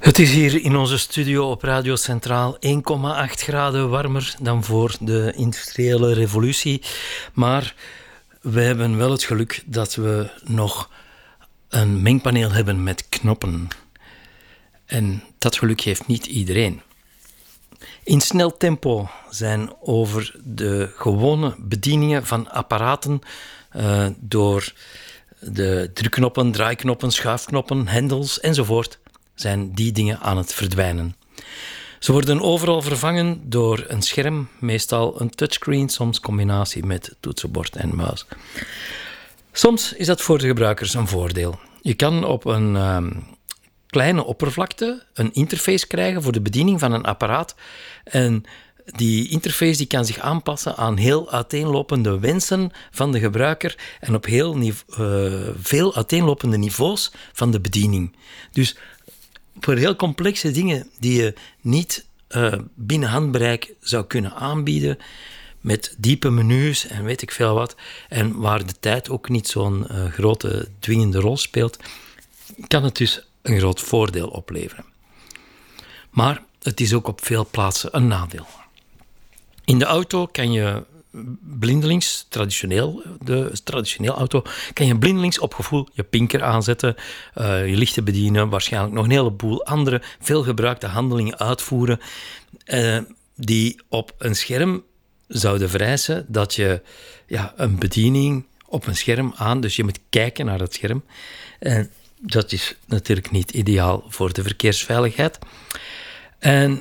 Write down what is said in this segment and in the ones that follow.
Het is hier in onze studio op Radio Centraal 1,8 graden warmer dan voor de industriële revolutie. Maar we hebben wel het geluk dat we nog een mengpaneel hebben met knoppen. En dat geluk heeft niet iedereen. In snel tempo zijn over de gewone bedieningen van apparaten door de drukknoppen, draaiknoppen, schuifknoppen, hendels enzovoort, zijn die dingen aan het verdwijnen. Ze worden overal vervangen door een scherm, meestal een touchscreen, soms combinatie met toetsenbord en muis. Soms is dat voor de gebruikers een voordeel. Je kan op een kleine oppervlakte een interface krijgen voor de bediening van een apparaat. En die interface die kan zich aanpassen aan heel uiteenlopende wensen van de gebruiker en op veel uiteenlopende niveaus van de bediening. Dus voor heel complexe dingen die je niet binnen handbereik zou kunnen aanbieden, met diepe menus en weet ik veel wat, en waar de tijd ook niet zo'n grote dwingende rol speelt, kan het dus een groot voordeel opleveren. Maar het is ook op veel plaatsen een nadeel. In de auto kan je blindelings, de traditioneel auto, kan je blindelings op gevoel je pinker aanzetten, je lichten bedienen, waarschijnlijk nog een heleboel andere veelgebruikte handelingen uitvoeren, die op een scherm zouden vereisen dat je een bediening op een scherm aan, dus je moet kijken naar het scherm. En dat is natuurlijk niet ideaal voor de verkeersveiligheid. En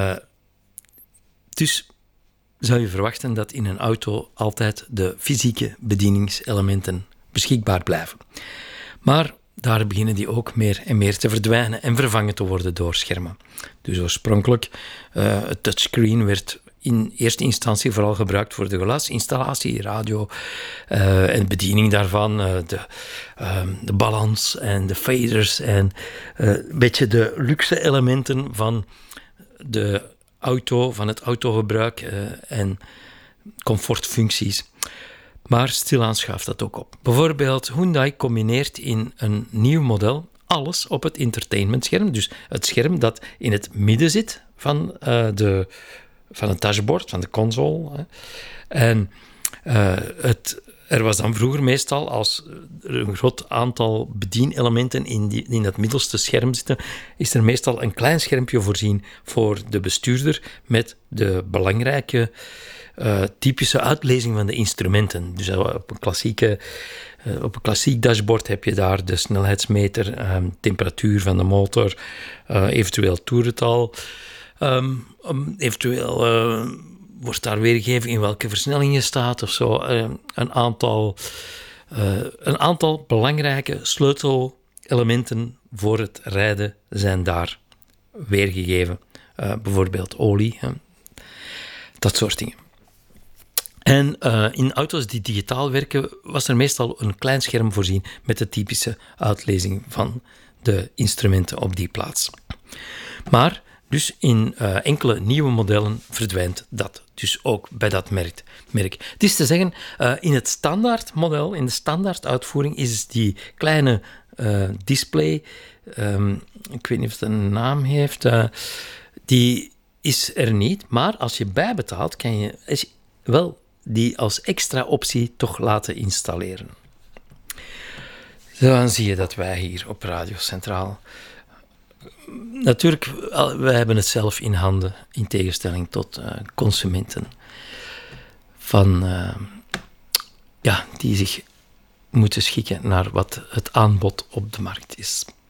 dus zou je verwachten dat in een auto altijd de fysieke bedieningselementen beschikbaar blijven. Maar daar beginnen die ook meer en meer te verdwijnen en vervangen te worden door schermen. Dus oorspronkelijk, het touchscreen werd in eerste instantie vooral gebruikt voor de geluidsinstallatie, radio en bediening daarvan, de balans en de faders en een beetje de luxe elementen van de auto, van het autogebruik en comfortfuncties. Maar stilaan schuift dat ook op. Bijvoorbeeld Hyundai combineert in een nieuw model alles op het entertainmentscherm, dus het scherm dat in het midden zit van het dashboard, van de console. En er was dan vroeger meestal, als er een groot aantal bedienelementen in dat middelste scherm zitten, is er meestal een klein schermpje voorzien voor de bestuurder met de belangrijke typische uitlezing van de instrumenten. Dus op een klassiek dashboard heb je daar de snelheidsmeter, temperatuur van de motor, eventueel toerental. Eventueel wordt daar weergegeven in welke versnelling je staat of zo. Een aantal belangrijke sleutelelementen voor het rijden zijn daar weergegeven. Bijvoorbeeld olie, dat soort dingen. En in auto's die digitaal werken was er meestal een klein scherm voorzien met de typische uitlezing van de instrumenten op die plaats. Maar dus in enkele nieuwe modellen verdwijnt dat dus ook bij dat merk. Het is te zeggen, in het standaardmodel, in de standaarduitvoering, is die kleine display, ik weet niet of het een naam heeft, die is er niet. Maar als je bijbetaalt, kan je wel die als extra optie toch laten installeren. Dan zie je dat wij hier op Radio Centraal natuurlijk, wij hebben het zelf in handen, in tegenstelling tot consumenten die zich moeten schikken naar wat het aanbod op de markt is.